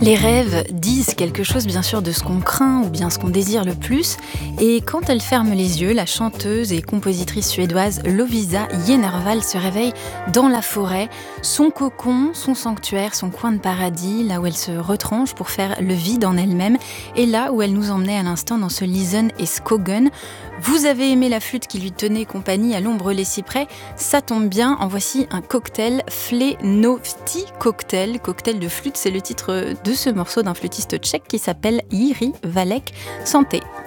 Les rêves disent quelque chose bien sûr de ce qu'on craint ou bien ce qu'on désire le plus. Et quand elle ferme les yeux, la chanteuse et compositrice suédoise Lovisa Jenervall se réveille dans la forêt, son cocon, son sanctuaire, son coin de paradis, là où elle se retranche pour faire le vide en elle-même, et là où elle nous emmenait à l'instant dans ce Lisen et Skogen. Vous avez aimé la flûte qui lui tenait compagnie à l'ombre les cyprès, ça tombe bien, en voici un cocktail, Flenovti Cocktail. Cocktail de flûte, c'est le titre de ce morceau d'un flûtiste tchèque qui s'appelle Jiří Valek. Santé!